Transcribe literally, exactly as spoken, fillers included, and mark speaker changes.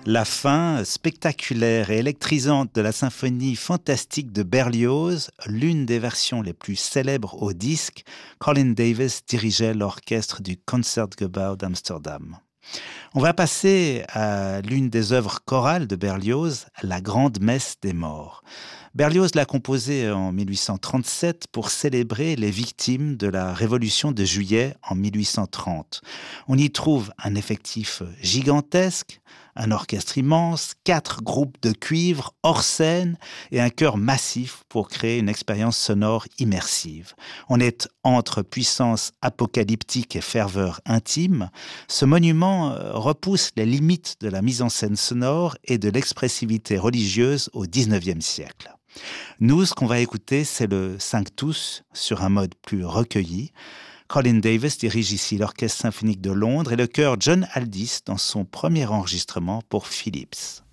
Speaker 1: La fin spectaculaire et électrisante de la symphonie fantastique de Berlioz, l'une des versions les plus célèbres au disque, Colin Davis dirigeait l'orchestre du Concertgebouw d'Amsterdam. On va passer à l'une des œuvres chorales de Berlioz, la Grande Messe des Morts. Berlioz l'a composée en mille huit cent trente-sept pour célébrer les victimes de la Révolution de Juillet en mille huit cent trente. On y trouve un effectif gigantesque, un orchestre immense, quatre groupes de cuivre hors scène et un chœur massif pour créer une expérience sonore immersive. On est entre puissance apocalyptique et ferveur intime. Ce monument repousse les limites de la mise en scène sonore et de l'expressivité religieuse au dix-neuvième siècle. Nous, ce qu'on va écouter, c'est le Sanctus sur un mode plus recueilli. Colin Davis dirige ici l'Orchestre symphonique de Londres et le chœur John Aldis dans son premier enregistrement pour Philips.